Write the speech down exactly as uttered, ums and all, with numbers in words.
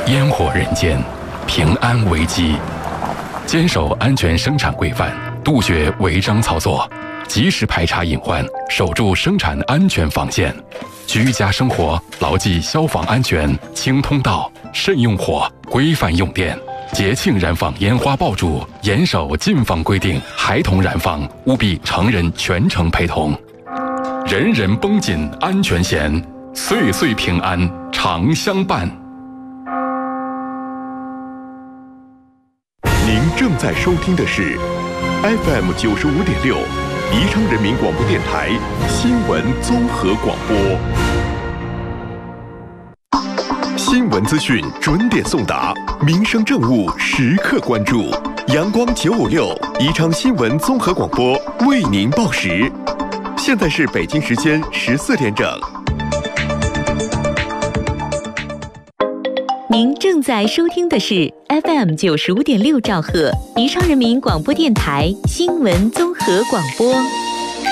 烟火人间，平安危机。坚守安全生产规范，杜绝违章操作，及时排查隐患，守住生产安全防线。居家生活牢记消防安全，清通道，慎用火，规范用电。节庆燃放烟花爆竹，严守禁放规定；孩童燃放，务必成人全程陪同。人人绷紧安全弦，岁岁平安常相伴。 您正在收听的是 F M 九十五点六，宜昌人民广播电台新闻综合广播。新闻资讯准点送达，民生政务时刻关注。阳光九五六，宜昌新闻综合广播为您报时。现在是北京时间十四点整。 您正在收听的是 F M 九十五点六兆赫，宜昌人民广播电台新闻综合广播。